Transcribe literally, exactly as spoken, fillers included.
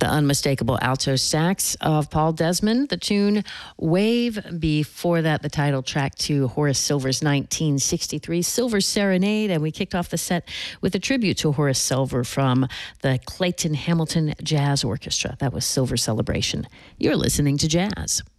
The unmistakable alto sax of Paul Desmond, the tune Wave. Before that, the title track to Horace Silver's nineteen sixty-three Silver Serenade. And we kicked off the set with a tribute to Horace Silver from the Clayton Hamilton Jazz Orchestra. That was Silver Celebration. You're listening to Jazz.